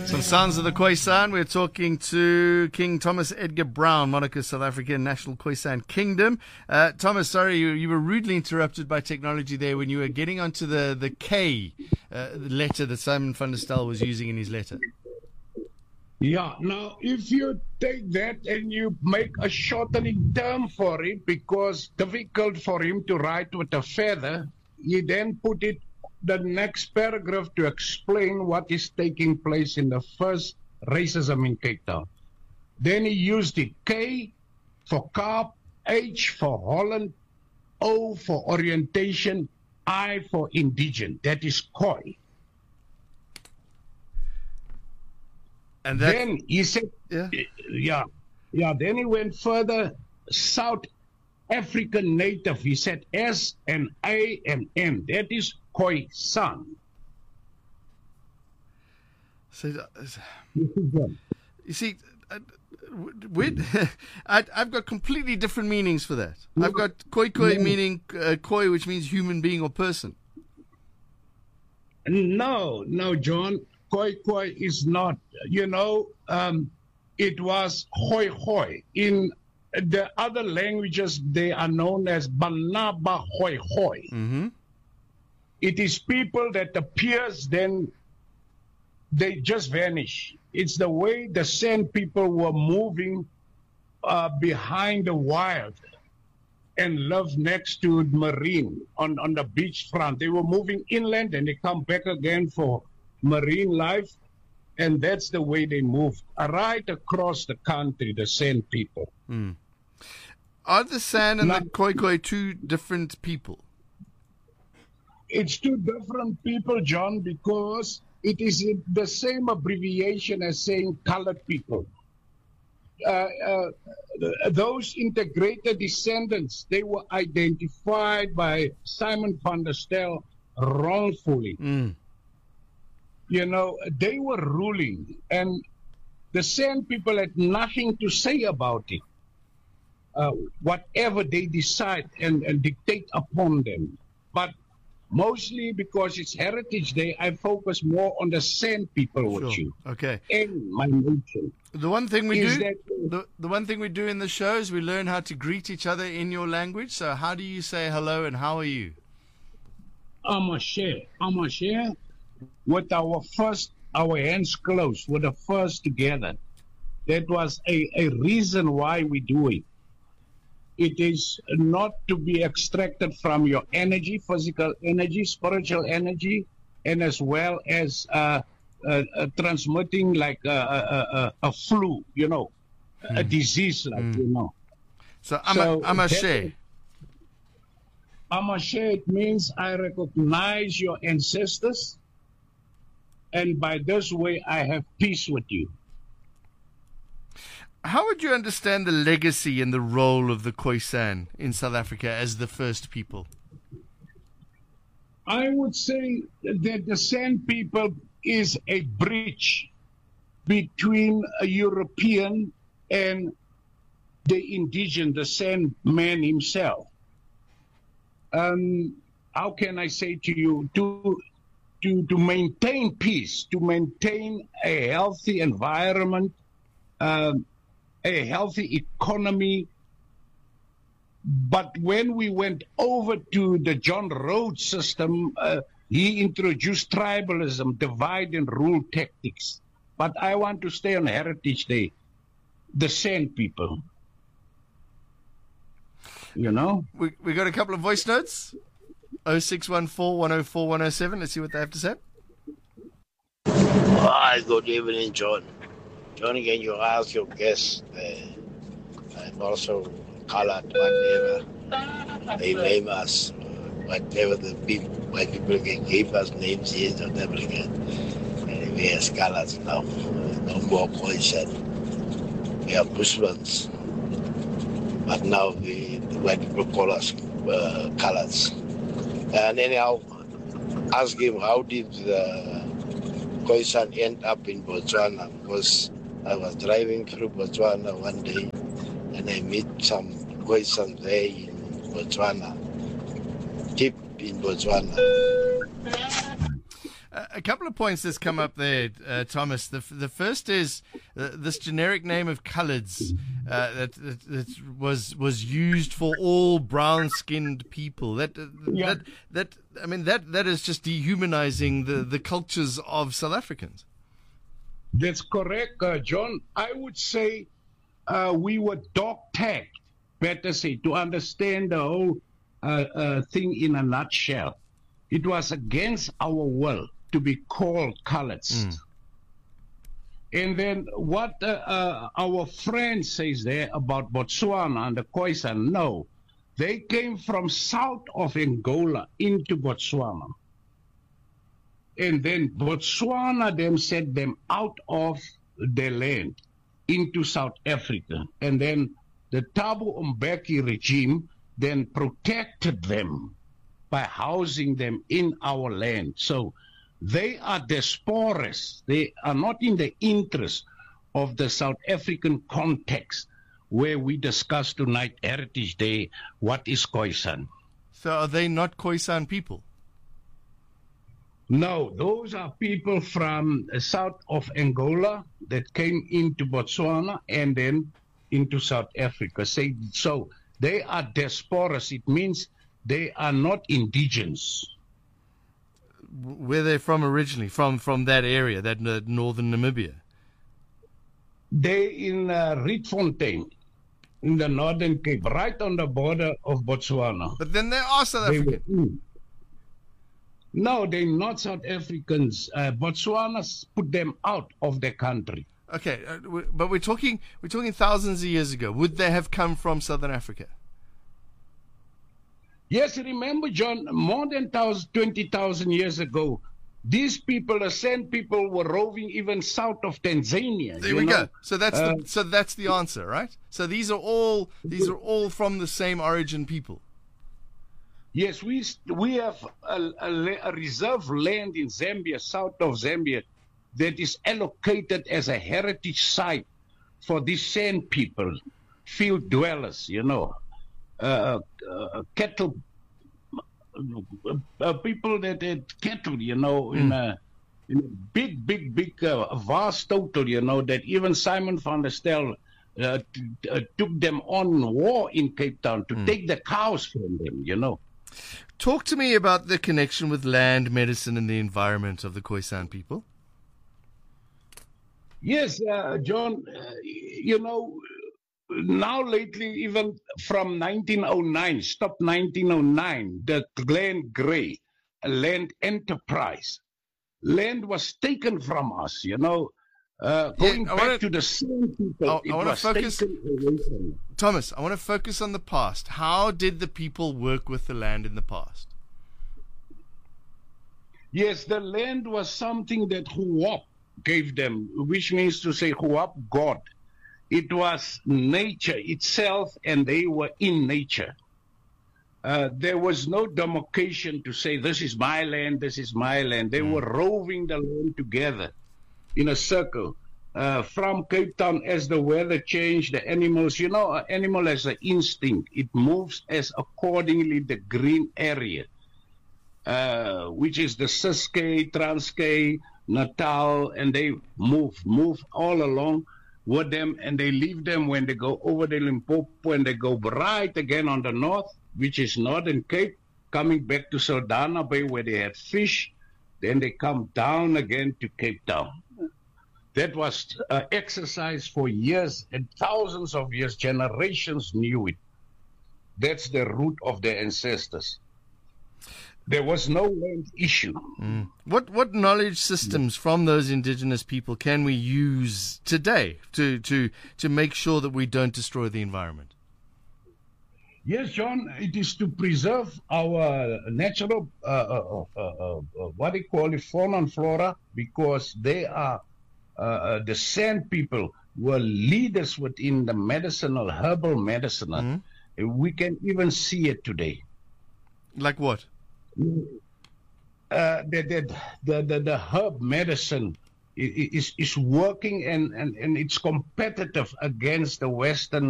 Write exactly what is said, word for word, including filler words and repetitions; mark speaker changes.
Speaker 1: Some sounds of the Khoisan. We're talking to King Thomas Edgar Brown, monarch of South African National Khoisan Kingdom. Uh, Thomas, sorry, you, you were rudely interrupted by technology there when you were getting onto the, the K uh, letter that Simon van der Stel was using in his letter.
Speaker 2: Yeah, now if you take that and you make a shortening term for it, because difficult for him to write with a feather, you then put it the next paragraph to explain what is taking place in the first racism in Cape Town. Then he used it K for Kaap, H for Holland, O for orientation, I for indigent. That is Khoi.
Speaker 1: And that,
Speaker 2: then he said,
Speaker 1: yeah.
Speaker 2: yeah, yeah. Then he went further, South African native. He said S and A and N. That is Khoisan.
Speaker 1: So, you see, uh, with, I, I've got completely different meanings for that. I've got Khoi Khoi meaning uh, Khoi, which means human being or person.
Speaker 2: No, no, John. Khoi Khoi is not, you know, um, it was Hoi Hoi. In the other languages, they are known as Banaba Hoi Hoi.
Speaker 1: Mm-hmm.
Speaker 2: It is people that appears, then they just vanish. It's the way the Sand people were moving uh, behind the wild and lived next to marine on, on the beachfront. They were moving inland and they come back again for marine life, and that's the way they moved right across the country, the Sand people.
Speaker 1: Mm. Are the San and now, the Khoi Khoi two different people?
Speaker 2: It's two different people, John, because it is the same abbreviation as saying colored people. Uh, uh, those integrated descendants, they were identified by Simon van der Stel wrongfully.
Speaker 1: Mm.
Speaker 2: You know, they were ruling, and the Sand people had nothing to say about it. Uh, whatever they decide and, and dictate upon them. But mostly because it's Heritage Day, I focus more on the Sand people with
Speaker 1: sure.
Speaker 2: you.
Speaker 1: Okay.
Speaker 2: And my nation.
Speaker 1: The one thing we
Speaker 2: is
Speaker 1: do,
Speaker 2: that,
Speaker 1: the, the one thing we do in the show is we learn how to greet each other in your language. So how do you say hello and how are you?
Speaker 2: Amashe, Amashe. With our first, our hands closed, with the first together. That was a, a reason why we do it. It is not to be extracted from your energy, physical energy, spiritual energy, and as well as uh, uh, uh, transmitting like a, a, a, a flu, you know, mm. a disease, like, mm. you know.
Speaker 1: So, so Amashe.
Speaker 2: Amashe, it means I recognize your ancestors. And by this way, I have peace with you.
Speaker 1: How would you understand the legacy and the role of the Khoisan in South Africa as the first people?
Speaker 2: I would say that the Sand people is a bridge between a European and the indigenous, the Sand man himself. Um, how can I say to you, to To, to maintain peace, to maintain a healthy environment, um, a healthy economy. But when we went over to the John Rhodes system, uh, he introduced tribalism, divide and rule tactics. But I want to stay on Heritage Day, the Sand people. You know?
Speaker 1: We, we got a couple of voice notes. oh six one four, one oh four, one oh seven. Let's see what they have to say.
Speaker 3: Hi, good evening, John. John, can you ask your guests uh, and also colored whatever they name us, whatever the people, white people can give us names here in South Africa. And we are scholars now, no more Khoisan. We are Muslims, but now we, the white people call us uh, colors. And anyhow, ask him how did the Khoisan end up in Botswana, because I was driving through Botswana one day and I met some Khoisan there in Botswana, deep in Botswana.
Speaker 1: A, a couple of points that's come up there, uh, Thomas. The the first is uh, this generic name of coloureds uh, that, that that was was used for all brown-skinned people. That uh,
Speaker 2: Yeah.
Speaker 1: that that I mean that that is just dehumanizing the the cultures of South Africans.
Speaker 2: That's correct, uh, John. I would say uh, we were dog-tagged, better say, to understand the whole uh, uh, thing in a nutshell. It was against our will to be called coloureds.
Speaker 1: Mm.
Speaker 2: And then what uh, uh, our friend says there about Botswana and the Khoisan, no. They came from south of Angola into Botswana. And then Botswana then set them out of their land into South Africa. And then the Thabo Mbeki regime then protected them by housing them in our land. So they are diasporas. They are not in the interest of the South African context where we discuss tonight, Heritage Day, what is Khoisan.
Speaker 1: So are they not Khoisan people?
Speaker 2: No, those are people from uh, south of Angola that came into Botswana and then into South Africa. Say, so they are diasporas. It means they are not indigenous.
Speaker 1: Where they're from originally, from from that area, that uh, northern Namibia.
Speaker 2: They in uh, Rietfontein, in the Northern Cape, right on the border of Botswana.
Speaker 1: But then they are South
Speaker 2: They
Speaker 1: African.
Speaker 2: were in. No, they're not South Africans. Uh, Botswana put them out of the country.
Speaker 1: Okay, uh, w- but we're talking we're talking thousands of years ago. Would they have come from Southern Africa?
Speaker 2: Yes, remember, John, more than twenty thousand years ago, these people, the San people, were roving even south of Tanzania.
Speaker 1: There
Speaker 2: you
Speaker 1: we
Speaker 2: know?
Speaker 1: go. So that's
Speaker 2: Uh,
Speaker 1: the, so that's the answer, right? So these are all these are all from the same origin people.
Speaker 2: Yes, we we have a, a, a reserve land in Zambia, south of Zambia, that is allocated as a heritage site for these San people, field dwellers, you know, uh, uh, cattle, uh, people that had cattle, you know, in, a, in a big, big, big, uh, vast total, you know, that even Simon van der Stel uh, t- uh, took them on war in Cape Town to
Speaker 1: Mm.
Speaker 2: take the cows from them, you know.
Speaker 1: Talk to me about the connection with land, medicine, and the environment of the Khoisan people.
Speaker 2: Yes, uh, John, uh, you know, now lately, even from nineteen oh nine, stop nineteen oh nine, the Glen Grey land enterprise, land was taken from us, you know, uh,
Speaker 1: Yeah,
Speaker 2: going
Speaker 1: I
Speaker 2: back
Speaker 1: wanna-
Speaker 2: to the same people.
Speaker 1: I- I
Speaker 2: it
Speaker 1: wanna
Speaker 2: was
Speaker 1: focus-
Speaker 2: taken away from us.
Speaker 1: Thomas, I want to focus on the past. How did the people work with the land in the past?
Speaker 2: Yes, the land was something that Huwap gave them, which means to say Huwap, God. It was nature itself, and they were in nature. Uh, there was no demarcation to say, this is my land, this is my land. They were roving the land together in a circle. Uh, from Cape Town, as the weather changed, the animals, you know, an animal has an instinct. It moves as accordingly the green area. Uh, which is the Ciskei, Transkei, Natal, and they move, move all along with them, and they leave them when they go over the Limpopo, and they go right again on the north, which is Northern Cape, coming back to Saldanha Bay where they had fish, then they come down again to Cape Town. That was uh, exercise for years and thousands of years. Generations knew it. That's the root of their ancestors. There was no land issue.
Speaker 1: Mm. What what knowledge systems from those indigenous people can we use today to to to make sure that we don't destroy the environment?
Speaker 2: Yes, John, it is to preserve our natural, uh, uh, uh, uh, uh, what do you call it, fauna and flora, because they are, uh, uh, the San people were leaders within the medicinal, herbal medicine.
Speaker 1: Mm-hmm.
Speaker 2: We can even see it today.
Speaker 1: Like what?
Speaker 2: Uh, the, the, the, the, the herb medicine is, is, is working and, and, and it's competitive against the Western